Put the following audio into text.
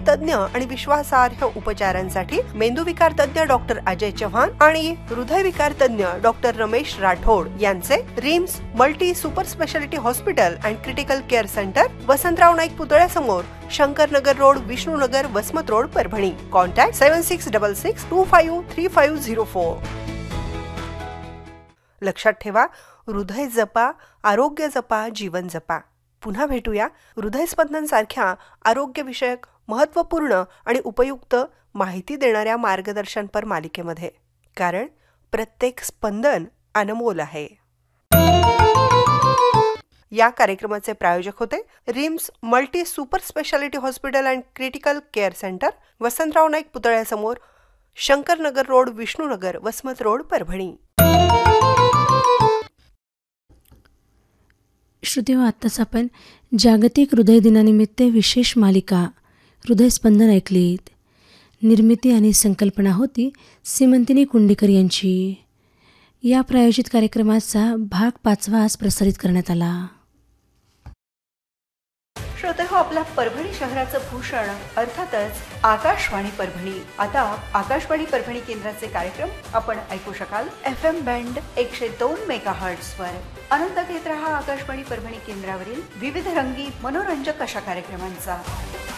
तज्ञ आणि विश्वासार्ह उपचारांसाठी मेंदूविकार तज्ञ डॉक्टर अजय चव्हाण आणि हृदयविकार तज्ञ डॉक्टर रमेश राठोड यांचे RIMS multi super speciality hospital and critical care centre, Vasantrao Naik पुतळ्यासमोर, Shankarnagar road, Vishnunagar, Vasmat road, Parbhani. Contact 7666253504. लक्षात ठेवा, हृदय जपा, आरोग्य जपा, जीवन जपा. पुन्हा भेटूया हृदयस्पंदनसारख्या आरोग्यविषयक महत्त्वपूर्ण आणि उपयुक्त माहिती देणाऱ्या मार्गदर्शनपर मालिकेमध्ये, कारण प्रत्येक स्पंदन अनमोल आहे. या कार्यक्रमाचे प्रायोजक होते RIMS multi super speciality hospital and critical care centre, Vasantrao Naik पुतळ्यासमोर, शंकरनगर रोड, विष्णुनगर, वसमत रोड, परभणी. श्रोतेहो, आत्ताच आपण जागतिक हृदय दिनानिमित्त विशेष मालिका हृदयस्पंदन ऐकलीत. निर्मिती आणि संकल्पना होती सीमंतिनी कुंडेकर यांची. या प्रायोजित कार्यक्रमाचा भाग 5 आज प्रसारित करण्यात आला. श्रोतेहो, आपल्या परभणी शहराचं भूषण अर्थातच आकाशवाणी परभणी. आता आकाशवाणी परभणी केंद्राचे कार्यक्रम आपण ऐकू शकाल FM बँड 102 मेगाहर्ट्झवर. आनंद घेत रहा आकाशवाणी परभणी केंद्रावरील विविध रंगी मनोरंजक अशा कार्यक्रमांचा.